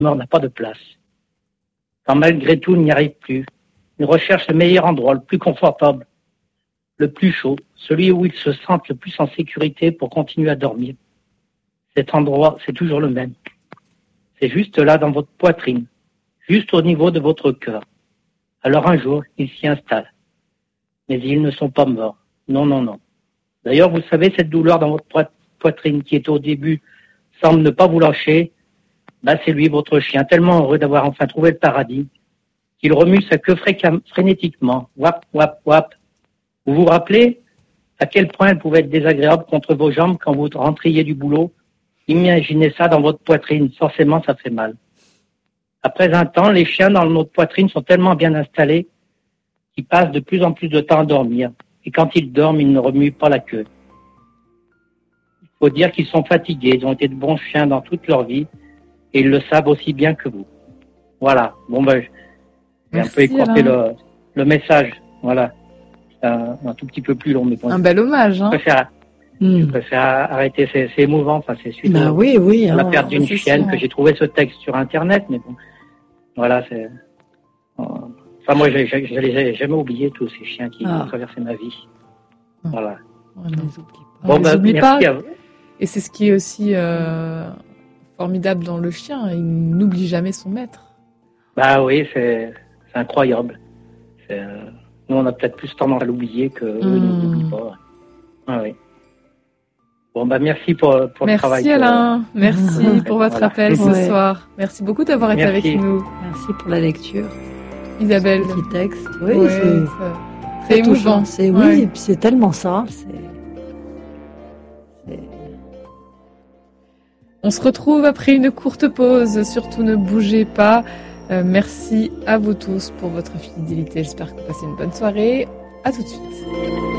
mort n'a pas de place. Quand malgré tout il n'y arrive plus, il recherche le meilleur endroit, le plus confortable, le plus chaud, celui où il se sent le plus en sécurité pour continuer à dormir. Cet endroit, c'est toujours le même. C'est juste là dans votre poitrine, juste au niveau de votre cœur. Alors un jour, ils s'y installent. Mais ils ne sont pas morts. Non, non, non. D'ailleurs, vous savez, cette douleur dans votre poitrine qui est au début semble ne pas vous lâcher, c'est lui, votre chien, tellement heureux d'avoir enfin trouvé le paradis, qu'il remue sa queue frénétiquement. Wap, wap, wap. Vous vous rappelez à quel point elle pouvait être désagréable contre vos jambes quand vous rentriez du boulot? Imaginez ça dans votre poitrine, forcément ça fait mal. Après un temps, les chiens dans notre poitrine sont tellement bien installés qu'ils passent de plus en plus de temps à dormir. Et quand ils dorment, ils ne remuent pas la queue. Il faut dire qu'ils sont fatigués, ils ont été de bons chiens dans toute leur vie et ils le savent aussi bien que vous. Voilà, j'ai un peu écourté le message, voilà. C'est un tout petit peu plus long, mais bon. Un bel hommage, hein. Je préfère arrêter, c'est émouvant, enfin, c'est suite à la perte d'une chienne que j'ai trouvé ce texte sur Internet, mais bon, voilà, enfin, moi, je les ai jamais oubliés, tous ces chiens qui ont traversé ma vie. Voilà. On les oublie pas. À vous. Et c'est ce qui est aussi formidable dans le chien, il n'oublie jamais son maître. Oui, c'est incroyable. Nous, on a peut-être plus tendance à l'oublier que eux ne l'oublient pas. Ah oui. Merci pour le travail. Merci Alain, merci pour votre appel ce soir. Merci beaucoup d'avoir été avec nous. Merci pour la lecture. Isabelle. Petit texte. Oui, c'est émouvant. Oui, et puis c'est tellement ça. On se retrouve après une courte pause. Surtout ne bougez pas. Merci à vous tous pour votre fidélité. J'espère que vous passez une bonne soirée. À tout de suite.